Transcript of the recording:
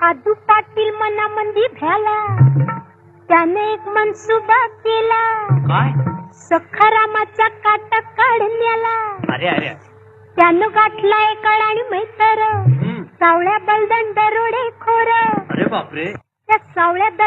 आदू पाटील मनामंदी भ्याला, त्याने एक मनसुबा केला. काय? सखारामाचा काटा काढण्याला. अरे अरे, त्यानं गाठलाय कळ आणि मैतर, सावळ्या बलदंड दरोडे खोर. अरे बापरे. त्या सावळ्या